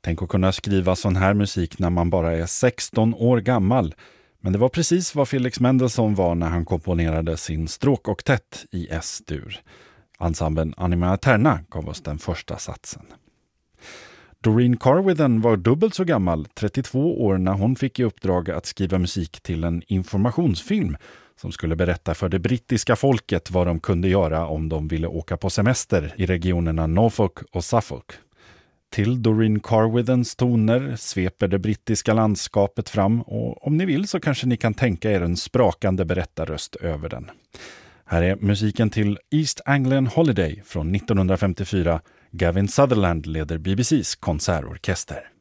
Tänk att kunna skriva sån här musik när man bara är 16 år gammal. Men det var precis vad Felix Mendelssohn var när han komponerade sin stråkoktett i S-dur. Ensemblen Anima Eterna gav oss den första satsen. Doreen Carwithen var dubbelt så gammal, 32 år, när hon fick i uppdrag att skriva musik till en informationsfilm som skulle berätta för det brittiska folket vad de kunde göra om de ville åka på semester i regionerna Norfolk och Suffolk. Till Doreen Carwithens toner sveper det brittiska landskapet fram, och om ni vill så kanske ni kan tänka er en sprakande berättarröst över den. Här är musiken till East Anglian Holiday från 1954. Gavin Sutherland leder BBCs konsertorkester.